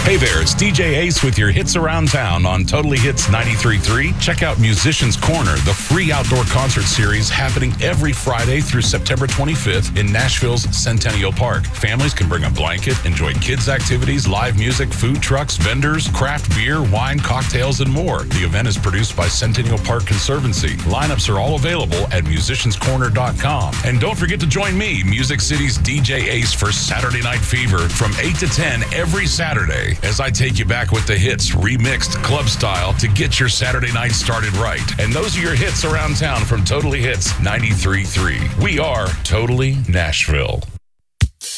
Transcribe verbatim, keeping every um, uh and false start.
Hey there, it's D J Ace with your hits around town on Totally Hits ninety-three point three. Check out Musicians Corner, the free outdoor concert series happening every Friday through September twenty-fifth in Nashville's Centennial Park. Families can bring a blanket, enjoy kids' activities, live music, food trucks, vendors, craft beer, wine, cocktails, and more. The event is produced by Centennial Park Conservancy. Lineups are all available at musicians corner dot com. And don't forget to join me, Music City's D J Ace, for Saturday Night Fever from eight to ten every Saturday, as I take you back with the hits remixed club style to get your Saturday night started right. And those are your hits around town from Totally Hits ninety-three point three. We are Totally Nashville.